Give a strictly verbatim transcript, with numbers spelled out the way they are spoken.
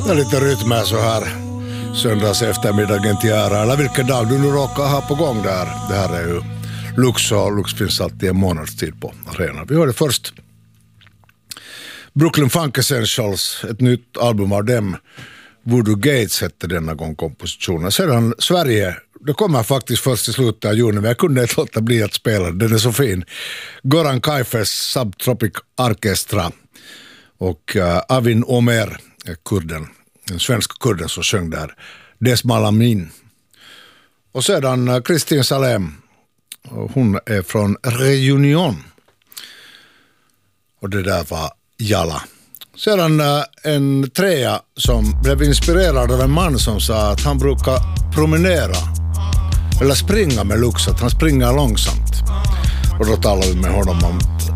Ja, lite rytmer så här söndags eftermiddagen till ära, eller vilken dag du nu råkar ha på gång där. Det här är ju Lux, och Lux finns alltid en månadstid på arenan. Vi hörde först Brooklyn Funk Essentials, ett nytt album av dem. Voodoo Gates hette denna gång kompositionen. Sedan Sverige, det kommer faktiskt först i slutet av juni, men jag kunde inte låta bli att spela. Den är så fin. Goran Kaifes Subtropic Orchestra och uh, Avin Omer, kurden, en svensk kurden som sjöng där, Desmalamin. Och sedan uh, Kristin Salem, hon är från Reunion. Och det där var Jala. Sedan uh, en trea som blev inspirerad av en man som sa att han brukar promenera eller springa med Lux, att han springer långsamt. Och då talar vi med honom om